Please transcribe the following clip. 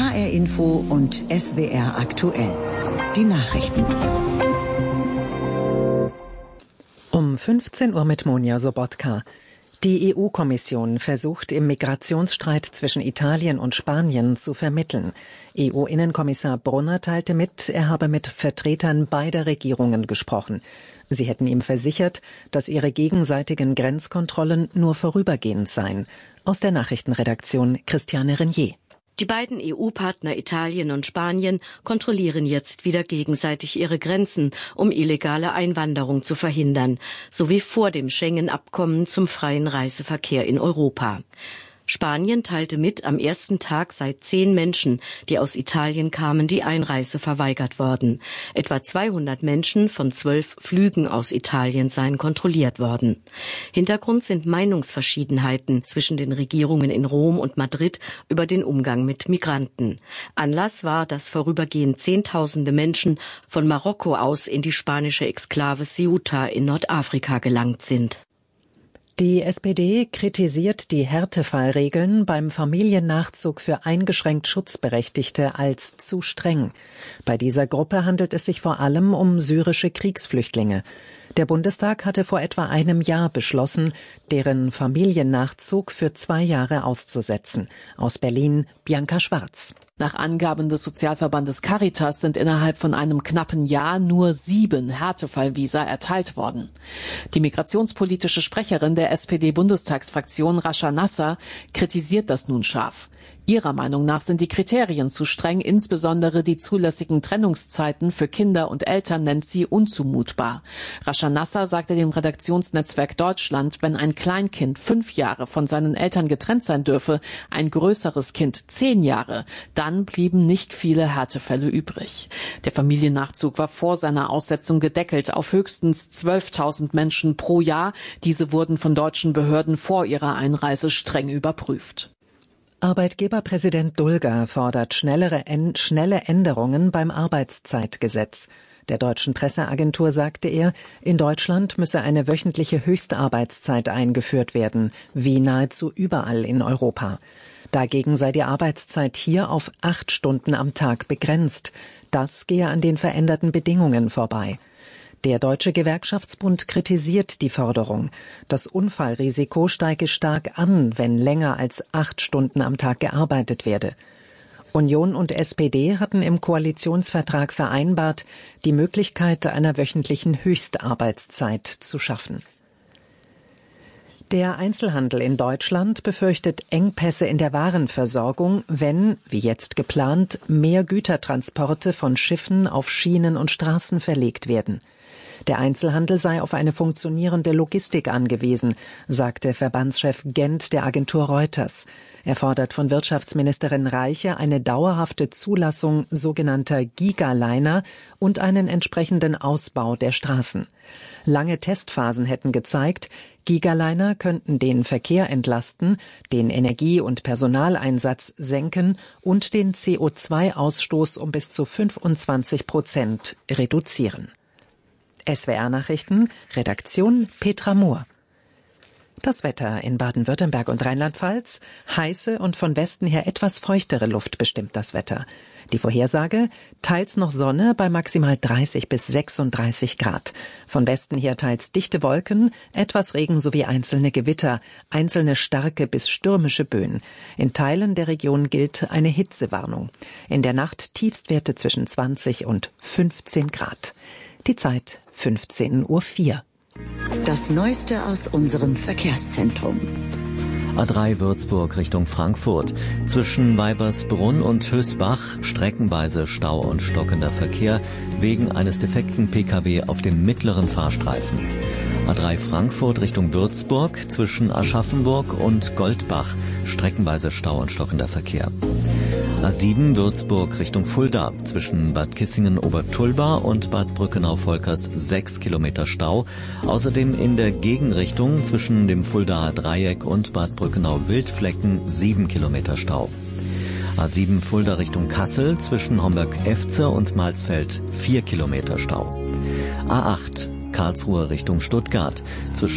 HR Info und SWR aktuell. Die Nachrichten. Um 15 Uhr mit Monja Sobotka. Die EU-Kommission versucht im Migrationsstreit zwischen Italien und Spanien zu vermitteln. EU-Innenkommissar Brunner teilte mit, er habe mit Vertretern beider Regierungen gesprochen. Sie hätten ihm versichert, dass ihre gegenseitigen Grenzkontrollen nur vorübergehend seien. Aus der Nachrichtenredaktion Christiane Renier. Die beiden EU-Partner Italien und Spanien kontrollieren jetzt wieder gegenseitig ihre Grenzen, um illegale Einwanderung zu verhindern, sowie vor dem Schengen-Abkommen zum freien Reiseverkehr in Europa. Spanien teilte mit, am ersten Tag sei 10 Menschen, die aus Italien kamen, die Einreise verweigert worden. Etwa 200 Menschen von 12 Flügen aus Italien seien kontrolliert worden. Hintergrund sind Meinungsverschiedenheiten zwischen den Regierungen in Rom und Madrid über den Umgang mit Migranten. Anlass war, dass vorübergehend Zehntausende Menschen von Marokko aus in die spanische Exklave Ceuta in Nordafrika gelangt sind. Die SPD kritisiert die Härtefallregeln beim Familiennachzug für eingeschränkt Schutzberechtigte als zu streng. Bei dieser Gruppe handelt es sich vor allem um syrische Kriegsflüchtlinge. Der Bundestag hatte vor etwa einem Jahr beschlossen, deren Familiennachzug für 2 Jahre auszusetzen. Aus Berlin, Bianca Schwarz. Nach Angaben des Sozialverbandes Caritas sind innerhalb von einem knappen Jahr nur 7 Härtefallvisa erteilt worden. Die migrationspolitische Sprecherin der SPD-Bundestagsfraktion, Rascha Nasser, kritisiert das nun scharf. Ihrer Meinung nach sind die Kriterien zu streng, insbesondere die zulässigen Trennungszeiten für Kinder und Eltern nennt sie unzumutbar. Rascha Nasser sagte dem Redaktionsnetzwerk Deutschland, wenn ein Kleinkind 5 Jahre von seinen Eltern getrennt sein dürfe, ein größeres Kind 10 Jahre, dann blieben nicht viele Härtefälle übrig. Der Familiennachzug war vor seiner Aussetzung gedeckelt auf höchstens 12.000 Menschen pro Jahr. Diese wurden von deutschen Behörden vor ihrer Einreise streng überprüft. Arbeitgeberpräsident Dulger fordert schnelle Änderungen beim Arbeitszeitgesetz. Der deutschen Presseagentur sagte er, in Deutschland müsse eine wöchentliche Höchstarbeitszeit eingeführt werden, wie nahezu überall in Europa. Dagegen sei die Arbeitszeit hier auf 8 Stunden am Tag begrenzt. Das gehe an den veränderten Bedingungen vorbei. Der Deutsche Gewerkschaftsbund kritisiert die Forderung. Das Unfallrisiko steige stark an, wenn länger als 8 Stunden am Tag gearbeitet werde. Union und SPD hatten im Koalitionsvertrag vereinbart, die Möglichkeit einer wöchentlichen Höchstarbeitszeit zu schaffen. Der Einzelhandel in Deutschland befürchtet Engpässe in der Warenversorgung, wenn, wie jetzt geplant, mehr Gütertransporte von Schiffen auf Schienen und Straßen verlegt werden. Der Einzelhandel sei auf eine funktionierende Logistik angewiesen, sagte Verbandschef Gent der Agentur Reuters. Er fordert von Wirtschaftsministerin Reiche eine dauerhafte Zulassung sogenannter Gigaliner und einen entsprechenden Ausbau der Straßen. Lange Testphasen hätten gezeigt, Gigaliner könnten den Verkehr entlasten, den Energie- und Personaleinsatz senken und den CO2-Ausstoß um bis zu 25% reduzieren. SWR-Nachrichten, Redaktion Petra Mohr. Das Wetter in Baden-Württemberg und Rheinland-Pfalz. Heiße und von Westen her etwas feuchtere Luft bestimmt das Wetter. Die Vorhersage, teils noch Sonne bei maximal 30 bis 36 Grad. Von Westen her teils dichte Wolken, etwas Regen sowie einzelne Gewitter, einzelne starke bis stürmische Böen. In Teilen der Region gilt eine Hitzewarnung. In der Nacht Tiefstwerte zwischen 20 und 15 Grad. Die Zeit 15:04 Uhr. Das Neueste aus unserem Verkehrszentrum. A3 Würzburg Richtung Frankfurt. Zwischen Weibersbrunn und Hösbach streckenweise Stau und stockender Verkehr wegen eines defekten Pkw auf dem mittleren Fahrstreifen. A3 Frankfurt Richtung Würzburg zwischen Aschaffenburg und Goldbach streckenweise Stau und stockender Verkehr. A7 Würzburg Richtung Fulda zwischen Bad Kissingen-Obertulba und Bad Brückenau-Volkers 6 Kilometer Stau. Außerdem in der Gegenrichtung zwischen dem Fuldaer Dreieck und Bad Brückenau-Wildflecken 7 Kilometer Stau. A7 Fulda Richtung Kassel zwischen Homberg-Efze und Malsfeld 4 Kilometer Stau. A8 Karlsruhe Richtung Stuttgart zwischen